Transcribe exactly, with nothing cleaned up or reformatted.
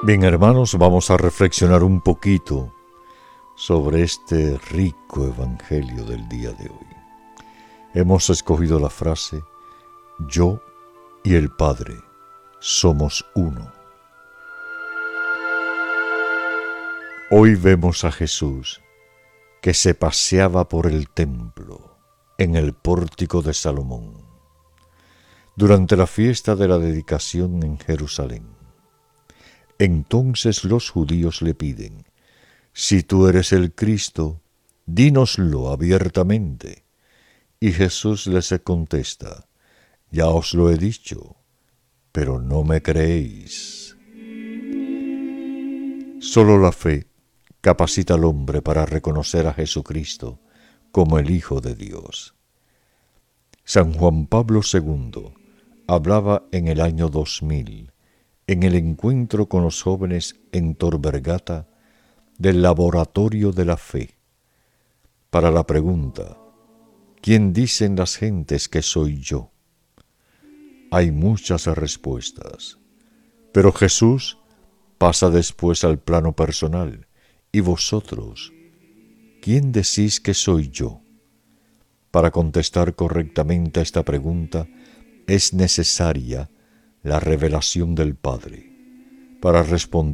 Bien, hermanos, vamos a reflexionar un poquito sobre este rico evangelio del día de hoy. Hemos escogido la frase: yo y el Padre somos uno. Hoy vemos a Jesús que se paseaba por el templo, en el pórtico de Salomón, durante la fiesta de la dedicación en Jerusalén. Entonces los judíos le piden: si tú eres el Cristo, dínoslo abiertamente. Y Jesús les contesta: ya os lo he dicho, pero no me creéis. Solo la fe capacita al hombre para reconocer a Jesucristo como el Hijo de Dios. San Juan Pablo segundo hablaba en el año dos mil, en el encuentro con los jóvenes en Tor Vergata, del laboratorio de la fe, para la pregunta: ¿quién dicen las gentes que soy yo? Hay muchas respuestas, pero Jesús pasa después al plano personal. ¿Y vosotros, quién decís que soy yo? Para contestar correctamente a esta pregunta es necesaria la revelación del Padre. Para responder